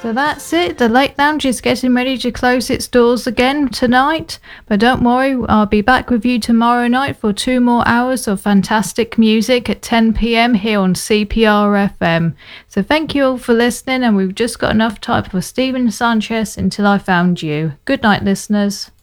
So that's it. The Late Lounge is getting ready to close its doors again tonight. But don't worry, I'll be back with you tomorrow night for 2 more hours of fantastic music at 10 p.m. here on CPR FM. So thank you all for listening, and we've just got enough time for Stephen Sanchez, Until I Found You. Good night, listeners.